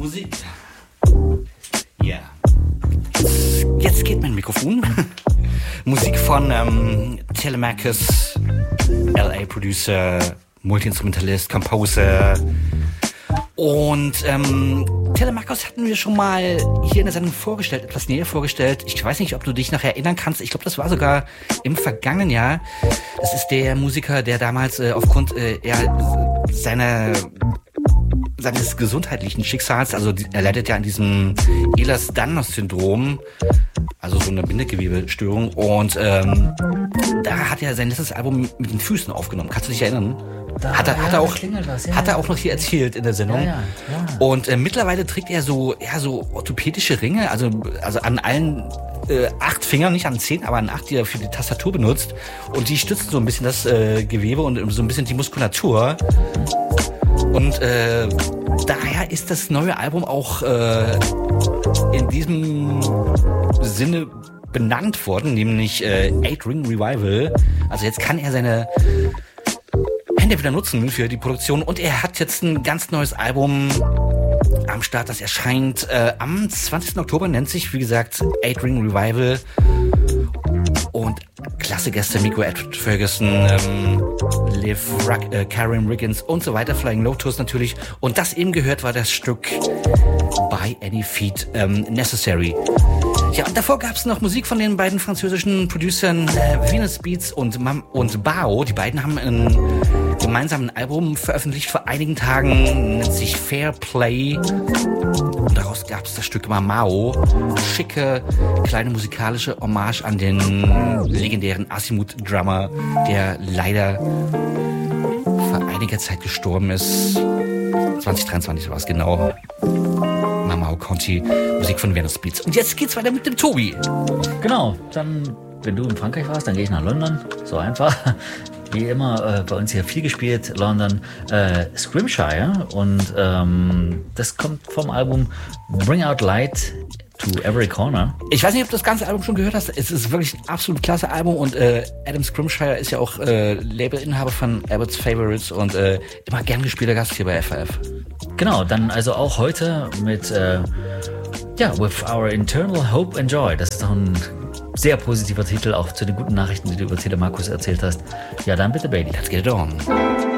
Musik. Ja. Jetzt geht mein Mikrofon. Musik von Telemachus, LA-Producer, Multi-Instrumentalist, Composer. Und Telemachus hatten wir schon mal hier in der Sendung vorgestellt, etwas näher vorgestellt. Ich weiß nicht, ob du dich noch erinnern kannst. Ich glaube, das war sogar im vergangenen Jahr. Das ist der Musiker, der damals aufgrund seines gesundheitlichen Schicksals, also er leidet ja an diesem Ehlers-Danlos-Syndrom, also so eine Bindegewebestörung, und da hat er sein letztes Album mit den Füßen aufgenommen. Kannst du dich erinnern? Hat er auch noch hier erzählt in der Sendung. Ja. Und mittlerweile trägt er so orthopädische Ringe, also an allen 8 Fingern, nicht an 10, aber an 8, die er für die Tastatur benutzt. Und die stützen so ein bisschen das Gewebe und so ein bisschen die Muskulatur. Und daher ist das neue Album auch in diesem Sinne benannt worden, nämlich 8 Ring Revival. Also jetzt kann er seine Hände wieder nutzen für die Produktion, und er hat jetzt ein ganz neues Album am Start, das erscheint am 20. Oktober, nennt sich, wie gesagt, 8 Ring Revival, und klasse Gäste, Miko Edward Ferguson, Liv, Karen Riggins und so weiter, Flying Lotus natürlich, und das eben gehört war das Stück By Any Feet Necessary. Ja, und davor gab es noch Musik von den beiden französischen Producern Venus Beats und Bao. Die beiden haben ein gemeinsamen Album veröffentlicht vor einigen Tagen, nennt sich Fair Play. Und daraus gab es das Stück Mamao. Schicke, kleine musikalische Hommage an den legendären Azimuth-Drummer, der leider vor einiger Zeit gestorben ist. 2023 war es genau. Mamao Conti, Musik von Venus Beats. Und jetzt geht's weiter mit dem Tobi. Genau, dann, wenn du in Frankreich warst, dann gehe ich nach London. So einfach. Wie immer, bei uns hier viel gespielt, London, Scrimshire. Und das kommt vom Album Bring Out Light to Every Corner. Ich weiß nicht, ob du das ganze Album schon gehört hast. Es ist wirklich ein absolut klasse Album, und Adam Scrimshire ist ja auch Labelinhaber von Abbott's Favorites und immer gern gespielter Gast hier bei FAF. Genau, dann also auch heute mit With Our Internal Hope and Joy. Das ist doch ein sehr positiver Titel, auch zu den guten Nachrichten, die du über Telemachus erzählt hast. Ja, dann bitte, Baby. Let's get it on.